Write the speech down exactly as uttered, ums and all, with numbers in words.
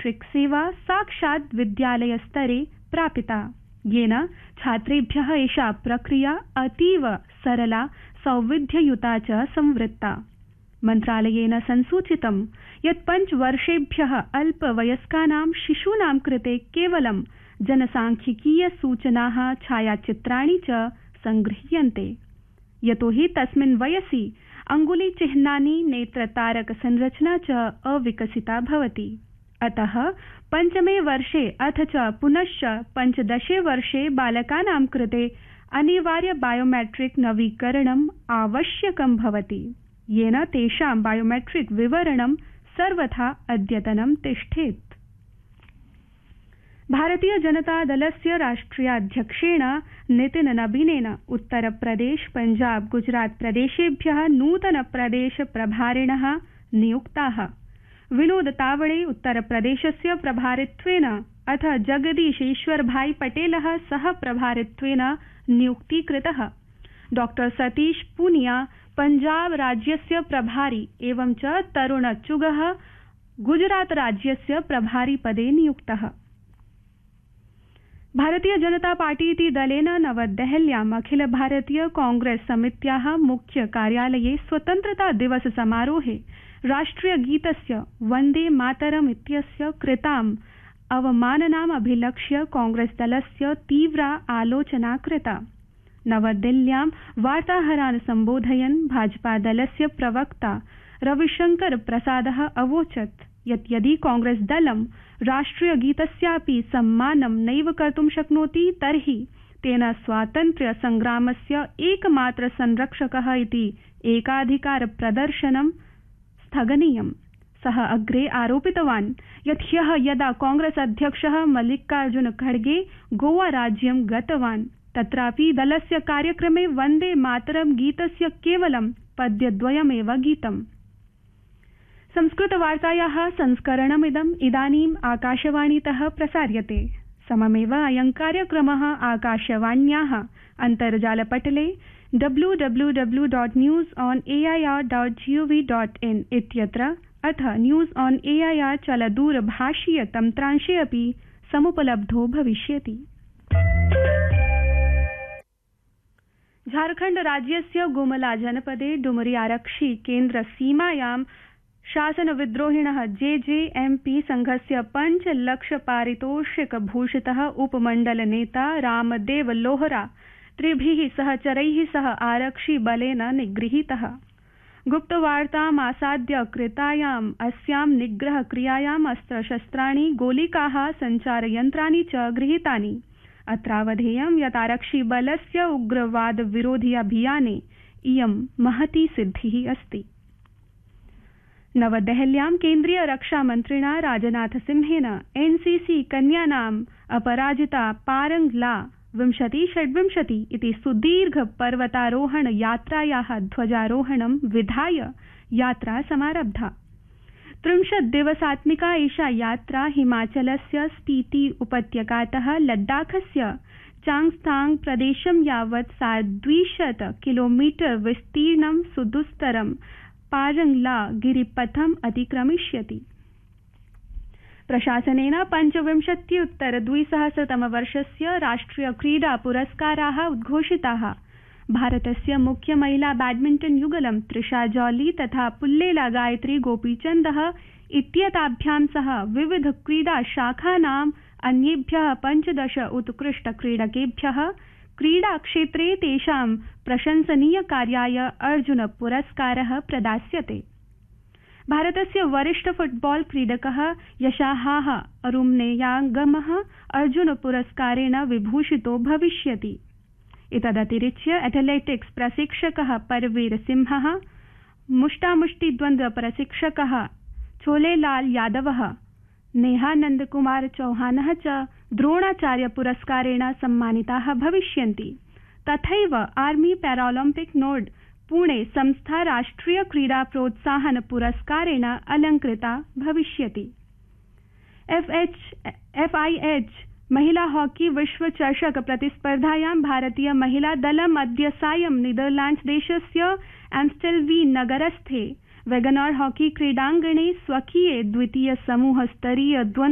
Biometric सेवा साक्षात् विद्यालयस्तरे प्रापिता, येन छात्रेभ्यः एषा प्रक्रिया अतीव सरला, सौविध्ययुता च संवृत्ता। मन्त्रालयेन संसूचितं यत् पञ्चवर्षेभ्यः अल्पवयस्कानां शिशूनां कृते केवलं जनसांख्यिकीय सूचनाः, छायाचित्राणि च संगृह्यन्ते, यतो हि तस्मिन् वयसि अङ्गुलीचिह्नानि, नेत्रतारक संरचना च अविकसिता भवति। अतः पञ्चमे वर्षे अथ च पुनश्च पञ्चदशे वर्षे बालकानां कृते अनिवार्य बायोमेट्रिक नवीकरणम् आवश्यकं भवति, येन तेषां बायोमेट्रिक विवरणं सर्वथा अद्यतनं तिष्ठेत्। भारतीय जनता दलस्य राष्ट्रियाध्यक्षेण नितिन नबीनेन उत्तरप्रदेश, पञ्जाब, गुजरात प्रदेशेभ्यः नूतन प्रदेश प्रभारिणः नियुक्ताः। विनोद तावड़े उत्तरप्रदेशस्य प्रभारित्वेन अथ जगदीशेश्वर भाई पटेलः सह प्रभारित्वेन नियुक्तीकृतः। डॉक्टर सतीश पूनिया पञ्जाब राज्यस्य प्रभारी एवं च तरुण चुगः गुजरात राज्यस्य प्रभारी पदे नियुक्तः। भारतीय जनता पार्टी इति दलेन नवदेहल्याम् अखिल भारतीय कांग्रेस समित्याः मुख्य कार्यालये स्वतन्त्रता दिवस समारोहे राष्ट्रियगीतस्य वन्दे मातरम् इत्यस्य कृताम् अवमाननाम् अभिलक्ष्य कांग्रेस दलस्य तीव्रा आलोचना कृता। नवदिल्ल्यां वार्ताहरान् सम्बोधयन् भाजपा दलस्य प्रवक्ता रविशंकर प्रसादः अवोचत् यत् यदि कांग्रेस दलं राष्ट्रियगीतस्यापि सम्मानं नैव कर्तुं शक्नोति तर्हि तेन स्वातन्त्र्य संग्रामस्य एकमात्र संरक्षकः इति एकाधिकार प्रदर्शनं स्थगनीयम्। सः अग्रे आरोपितवान् यत् ह्यः यदा कांग्रेस अध्यक्षः मल्लिकार्जुन खड़गे गोवा राज्यं गतवान् तत्रापि दलस्य कार्यक्रमे वन्दे मातरम् गीतस्य केवलं पद्यद्वयमेव गीतम्। संस्कृतवार्तायाः संस्करणमिदम् इदानीम् आकाशवाणीतः प्रसार्यते। सममेव अयं कार्यक्रमः आकाशवाण्याः अन्तर्जालपटले W W W dot news on A I R dot gov dot in इत्यत्र अथ news on A I R चलदूरभाषीय तन्त्रांशे अपि समुपलब्धो भविष्यति। झारखण्ड राज्यस्य गुमला जनपदे डुमरी आरक्षि केन्द्र सीमायां शासन विद्रोहिणः जे जे एम पी संघस्य पञ्चलक्ष पारितोषिक भूषितः उपमण्डल नेता रामदेव लोहरा त्रिभिः सहचरैः सह आरक्षि बलेन निगृहीतः। गुप्तवार्ताम् आसाद्य कृतायाम् अस्यां निग्रह क्रियायाम् अस्त्रशस्त्राणि, गोलिकाः, संचारयन्त्राणि च गृहीतानि। अत्रावधेयं यत् आरक्षिबलस्य उग्रवाद विरोधि अभियाने इयं महती सिद्धिः अस्ति। नवदेहल्यां केन्द्रीय रक्षामन्त्रिणा राजनाथ सिंहेन एनसीसी कन्यानाम् अपराजिता पारंगला विंशति षड्विंशति इति सुदीर्घ पर्वतारोहण यात्रायाः ध्वजारोहणं विधाय यात्रा समारब्धा। त्रिंशत् दिवसात्मिका एषा यात्रा हिमाचलस्य स्पीति उपत्यकातः लद्दाखस्य चांगस्थांग प्रदेशं यावत् सार्धद्विशत किलोमीटर विस्तीर्णं सुदुस्तरं पारंगला गिरिपथम् अतिक्रमिष्यति। प्रशासनेन पञ्चविंशत्युत्तर द्विसहस्रतमवर्षस्य राष्ट्रिय क्रीडा पुरस्काराः उद्घोषिताः। भारतस्य मुख्य महिला बैडमिंटन युगलं त्रिषा जॉली तथा पुल्लेला गायत्री गोपीचन्दः इत्येताभ्यां सह विविध क्रीडा शाखानाम् अन्येभ्यः पञ्चदश उत्कृष्ट क्रीडकेभ्यः क्रीडा क्षेत्रे तेषां प्रशंसनीय कार्याय अर्जुन पुरस्कारः प्रदास्यते। भारतस्य वरिष्ठ फुटबॉल क्रीडकः यशाहाः अरुमनेयागमः अर्जुन पुरस्कारेण विभूषितो भविष्यति। एतदतिरिच्य एथलेटिक्स प्रशिक्षकः परवीर सिंहः, मुष्टामुष्टिद्वन्द्व प्रशिक्षकः छोलेलाल यादवः, नेहानंद कुमार चौहानः च द्रोणाचार्य पुरस्कारेण सम्मानिताः भविष्यन्ति। तथैव आर्मी पैरालम्पिक नोड पुणे संस्था राष्ट्रिय क्रीडा प्रोत्साहन पुरस्कारेण अलंकृता भविष्यति। एफ आई एच महिला हॉकी विश्व चषक प्रतिस्पर्धायां भारतीय महिला दलम् अद्य सायं नीदरलैंड्स देशस्य एम्स्टेल्वीन् नगरस्थे वेगनर हॉकी क्रीडाङ्गणे स्वकीये द्वितीय समूह स्तरीय द्वन्द्व